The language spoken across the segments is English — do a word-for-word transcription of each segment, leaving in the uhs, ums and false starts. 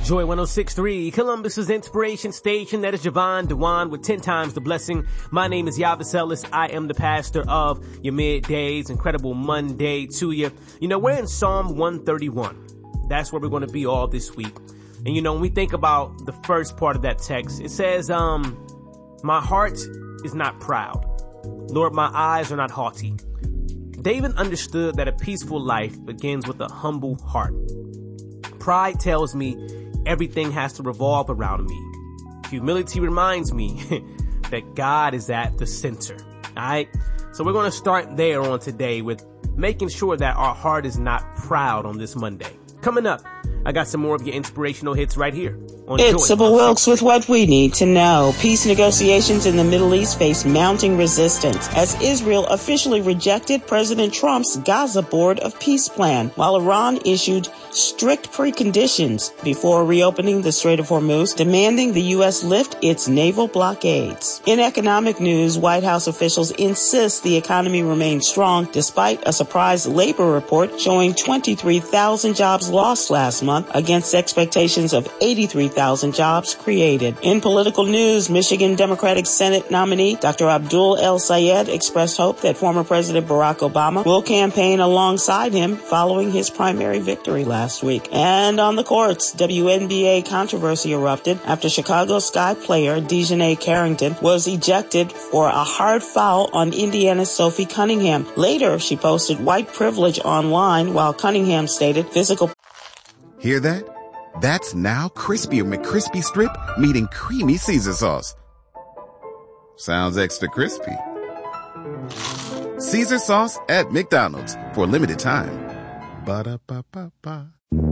Joy one oh six point three, Columbus's inspiration station. That is Javon Dewan with ten times the blessing. My name is Yavis Ellis. I am the pastor of your middays. Incredible Monday to you. You know, we're in Psalm one thirty-one. That's where we're going to be all this week. And you know, when we think about the first part of that text, it says, um, my heart is not proud. Lord, my eyes are not haughty. David understood that a peaceful life begins with a humble heart. Pride tells me everything has to revolve around me. Humility reminds me that God is at the center. All right. So we're going to start there on today with making sure that our heart is not proud on this Monday. Coming up, I got some more of your inspirational hits right here. It's Sybil Wilkes with what we need to know. Peace negotiations in the Middle East face mounting resistance as Israel officially rejected President Trump's Gaza Board of Peace plan, while Iran issued strict preconditions before reopening the Strait of Hormuz, demanding the U S lift its naval blockades. In economic news, White House officials insist the economy remains strong despite a surprise labor report showing twenty-three thousand jobs lost last month against expectations of eighty-three thousand jobs created. In political news, Michigan Democratic Senate nominee Doctor Abdul El Sayed expressed hope that former President Barack Obama will campaign alongside him following his primary victory last week. And on the courts, W N B A controversy erupted after Chicago Sky player Dejanay Carrington was ejected for a hard foul on Indiana's Sophie Cunningham. Later, she posted white privilege online while Cunningham stated physical. Hear that? That's now Crispy McCrispy Strip meeting Creamy Caesar Sauce. Sounds extra crispy. Caesar Sauce at McDonald's for a limited time. Ba-da-ba-ba-ba.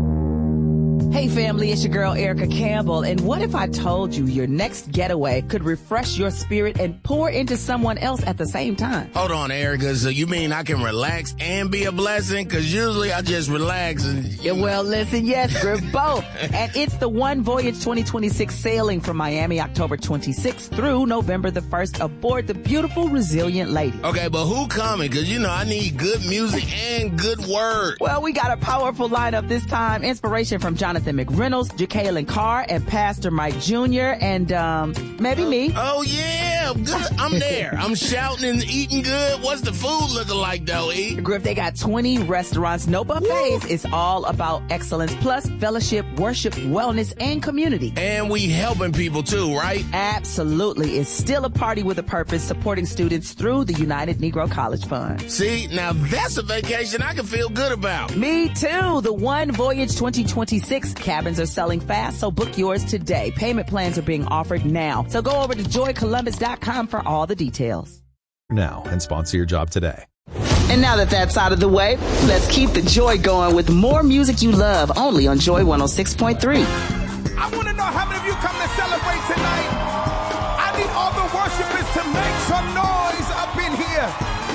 Hey family, it's your girl Erica Campbell, and what if I told you your next getaway could refresh your spirit and pour into someone else at the same time? Hold on, Erica, so you mean I can relax and be a blessing? Because usually I just relax and... Yeah, well, listen, yes, we're both. And it's the One Voyage twenty twenty-six sailing from Miami October twenty-sixth through November the first aboard the beautiful Resilient Lady. Okay, but who coming? Because, you know, I need good music and good word. Well, we got a powerful lineup this time. Inspiration from Jonathan McReynolds, Jacqueline Carr, and Pastor Mike Junior, and um, maybe me. Oh, yeah. Good. I'm there. I'm shouting and eating good. What's the food looking like, though, E? Griff, they got twenty restaurants, no buffets. It's all about excellence, plus fellowship, worship, wellness, and community. And we helping people, too, right? Absolutely. It's still a party with a purpose, supporting students through the United Negro College Fund. See, now that's a vacation I can feel good about. Me, too. The One Voyage twenty twenty-six cabins are selling fast, so book yours today. Payment plans are being offered now. So go over to joy columbus dot com for all the details. Now, and sponsor your job today. And now that that's out of the way, let's keep the joy going with more music you love, only on Joy one oh six point three. I want to know how many of you come to celebrate tonight. I need all the worshipers to make some noise up in here.